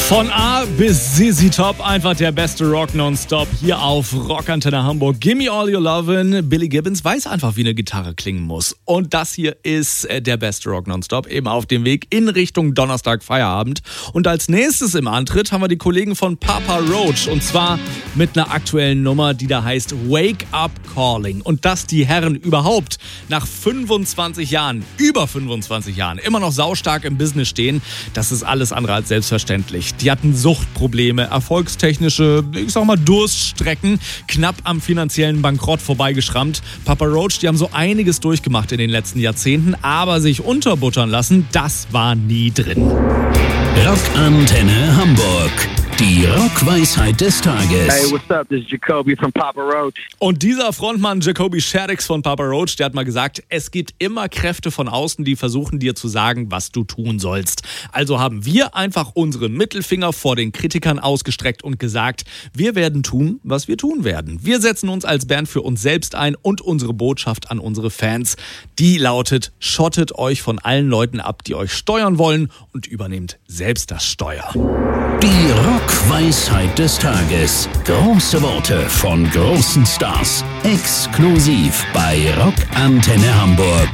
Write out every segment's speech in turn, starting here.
Von A bis ZZ Top, einfach der beste Rock nonstop hier auf Rockantenne Hamburg. Gimme All Your Lovin'. Billy Gibbons weiß einfach, wie eine Gitarre klingen muss. Und das hier ist der beste Rock nonstop, eben auf dem Weg in Richtung Donnerstag Feierabend. Und als nächstes im Antritt haben wir die Kollegen von Papa Roach. Und zwar mit einer aktuellen Nummer, die da heißt Wake Up Calling. Und dass die Herren überhaupt nach 25 Jahren, über 25 Jahren, immer noch saustark im Business stehen, das ist alles andere als selbstverständlich. Die hatten Suchtprobleme, erfolgstechnische, ich sag mal Durststrecken, knapp am finanziellen Bankrott vorbeigeschrammt. Papa Roach, die haben so einiges durchgemacht in den letzten Jahrzehnten, aber sich unterbuttern lassen, das war nie drin. Rockantenne Hamburg. Die Rockweisheit des Tages. Hey, what's up? This is Jacoby from Papa Roach. Und dieser Frontmann Jacoby Shaddix von Papa Roach, der hat mal gesagt, es gibt immer Kräfte von außen, die versuchen dir zu sagen, was du tun sollst. Also haben wir einfach unsere Mittelfinger vor den Kritikern ausgestreckt und gesagt, wir werden tun, was wir tun werden. Wir setzen uns als Band für uns selbst ein und unsere Botschaft an unsere Fans, die lautet, schottet euch von allen Leuten ab, die euch steuern wollen und übernehmt selbst das Steuer. Die Rockweisheit des Tages. Große Worte von großen Stars. Exklusiv bei Rockantenne Hamburg.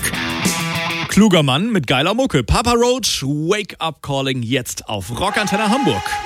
Kluger Mann mit geiler Mucke. Papa Roach, Wake Up Calling jetzt auf Rockantenne Hamburg.